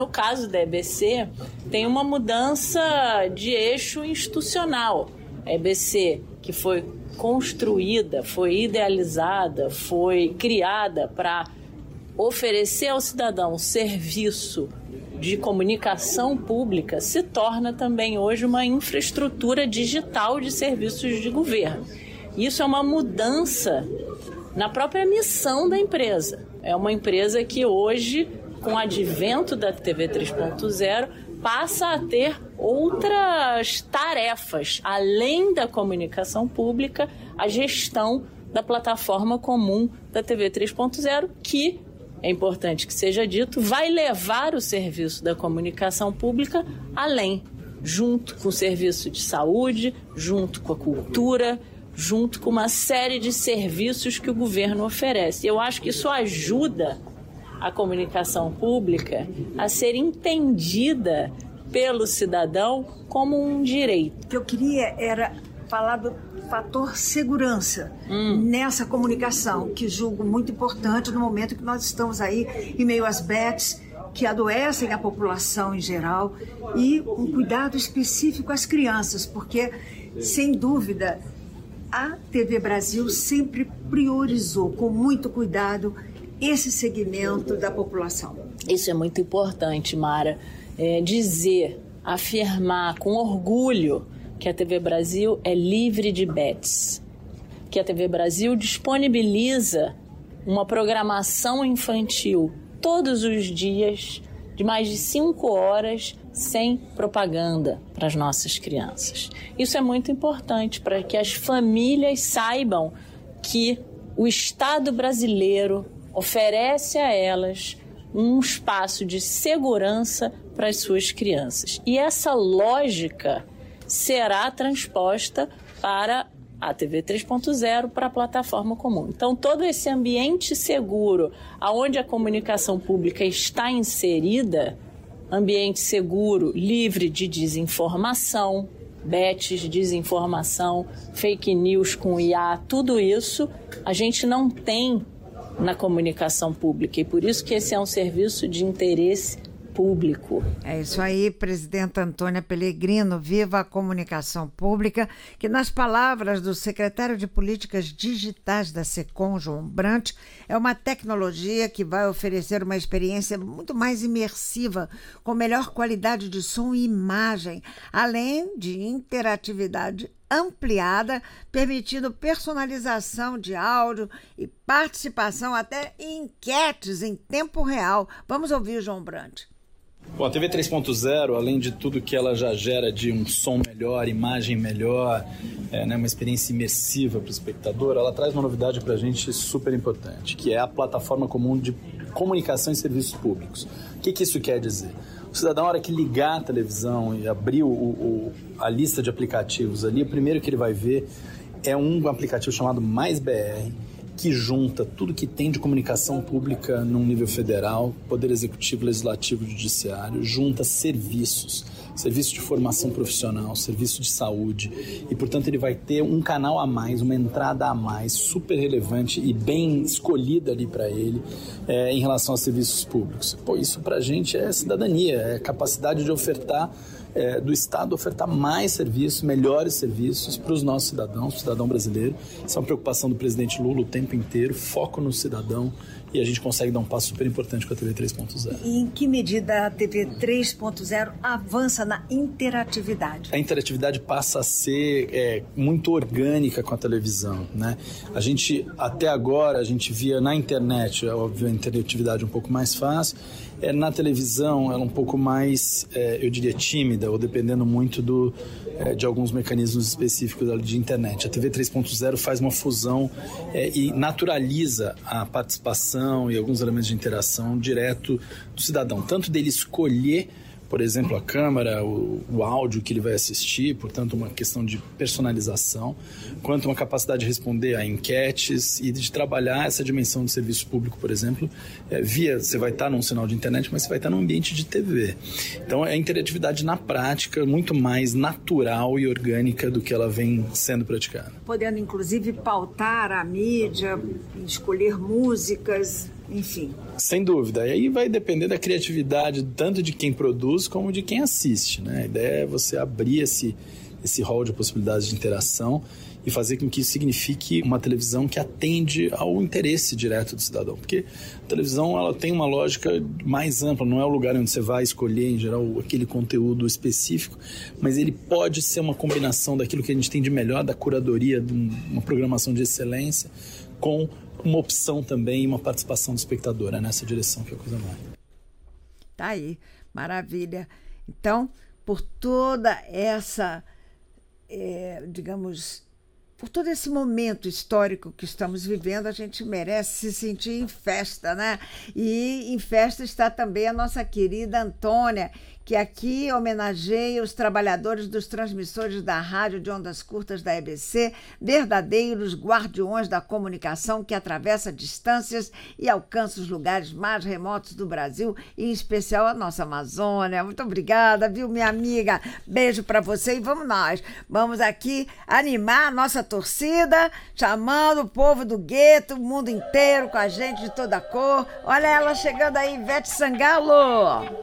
No caso da EBC, tem uma mudança de eixo institucional. A EBC, que foi construída, foi idealizada, foi criada para oferecer ao cidadão serviço de comunicação pública, se torna também hoje uma infraestrutura digital de serviços de governo. Isso é uma mudança na própria missão da empresa. É uma empresa que hoje, com o advento da TV 3.0, passa a ter outras tarefas, além da comunicação pública, a gestão da plataforma comum da TV 3.0, que, é importante que seja dito, vai levar o serviço da comunicação pública além, junto com o serviço de saúde, junto com a cultura, junto com uma série de serviços que o governo oferece. Eu acho que isso ajuda a comunicação pública a ser entendida pelo cidadão como um direito. O que eu queria era falar do fator segurança nessa comunicação, que julgo muito importante no momento que nós estamos aí em meio às bets que adoecem a população em geral, e um cuidado específico às crianças, porque, sem dúvida, a TV Brasil sempre priorizou com muito cuidado esse segmento da população. Isso é muito importante, Mara. Dizer, afirmar com orgulho que a TV Brasil é livre de bets, que a TV Brasil disponibiliza uma programação infantil todos os dias de mais de 5 horas sem propaganda para as nossas crianças. Isso é muito importante para que as famílias saibam que o Estado brasileiro oferece a elas um espaço de segurança para as suas crianças. E essa lógica será transposta para a TV 3.0, para a plataforma comum. Então, todo esse ambiente seguro, onde a comunicação pública está inserida, ambiente seguro, livre de desinformação, bets, desinformação, fake news com IA, tudo isso a gente não tem na comunicação pública, e por isso que esse é um serviço de interesse público. É isso aí, presidenta Antônia Pellegrino. Viva a comunicação pública, que, nas palavras do secretário de Políticas Digitais da SECOM, João Brant, é uma tecnologia que vai oferecer uma experiência muito mais imersiva, com melhor qualidade de som e imagem, além de interatividade ampliada, permitindo personalização de áudio e participação até em enquetes em tempo real. Vamos ouvir o João Brant. Bom, a TV 3.0, além de tudo que ela já gera de um som melhor, imagem melhor, uma experiência imersiva para o espectador, ela traz uma novidade para a gente super importante, que é a plataforma comum de comunicação e serviços públicos. O que isso quer dizer? O cidadão, na hora que ligar a televisão e abrir a lista de aplicativos ali, o primeiro que ele vai ver é um aplicativo chamado Mais BR, que junta tudo que tem de comunicação pública num nível federal, Poder Executivo, Legislativo, Judiciário, junta serviços de formação profissional, serviço de saúde, e, portanto, ele vai ter um canal a mais, uma entrada a mais, super relevante e bem escolhida ali para ele em relação aos serviços públicos. Isso para a gente é cidadania, é capacidade de ofertar, do Estado ofertar mais serviços, melhores serviços para os nossos cidadãos, o cidadão brasileiro. Isso é uma preocupação do presidente Lula o tempo inteiro, foco no cidadão, e a gente consegue dar um passo super importante com a TV 3.0. E em que medida a TV 3.0 avança na interatividade? A interatividade passa a ser muito orgânica com a televisão, né? A gente, até agora, a gente via na internet, óbvio, a interatividade um pouco mais fácil. Na televisão, ela é um pouco mais, eu diria, tímida, ou dependendo muito de alguns mecanismos específicos de internet. A TV 3.0 faz uma fusão e naturaliza a participação e alguns elementos de interação direto do cidadão, tanto dele escolher, por exemplo, a câmera, o áudio que ele vai assistir, portanto, uma questão de personalização, quanto uma capacidade de responder a enquetes e de trabalhar essa dimensão do serviço público, por exemplo, você vai estar num sinal de internet, mas você vai estar num ambiente de TV. Então, é a interatividade na prática muito mais natural e orgânica do que ela vem sendo praticada. Podendo, inclusive, pautar a mídia, escolher músicas, enfim. Sem dúvida. E aí vai depender da criatividade tanto de quem produz como de quem assiste, né? A ideia é você abrir esse rol de possibilidades de interação e fazer com que isso signifique uma televisão que atende ao interesse direto do cidadão. Porque a televisão ela tem uma lógica mais ampla, não é o lugar onde você vai escolher, em geral, aquele conteúdo específico, mas ele pode ser uma combinação daquilo que a gente tem de melhor, da curadoria, de uma programação de excelência, com uma opção também e uma participação do espectador. É nessa direção que a coisa vai. Tá aí, maravilha. Então, por toda essa, por todo esse momento histórico que estamos vivendo, a gente merece se sentir em festa, né? E em festa está também a nossa querida Antônia, que aqui homenageia os trabalhadores dos transmissores da rádio de ondas curtas da EBC, verdadeiros guardiões da comunicação que atravessa distâncias e alcança os lugares mais remotos do Brasil, e em especial a nossa Amazônia. Muito obrigada, viu, minha amiga? Beijo para você e vamos nós. Vamos aqui animar a nossa torcida, chamando o povo do gueto, o mundo inteiro com a gente de toda cor. Olha ela chegando aí, Ivete Sangalo.